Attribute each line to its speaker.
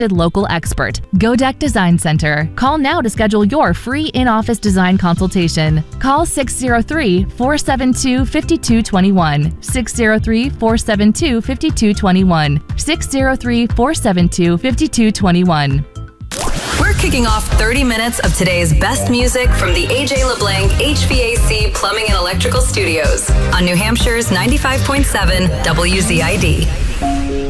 Speaker 1: local expert. Godek Design Center. Call now to schedule your free in-office design consultation. Call 603-472-5221. 603-472-5221. 603-472-5221.
Speaker 2: We're kicking off 30 minutes of today's best music from the AJ LeBlanc HVAC Plumbing and Electrical Studios on New Hampshire's 95.7 WZID.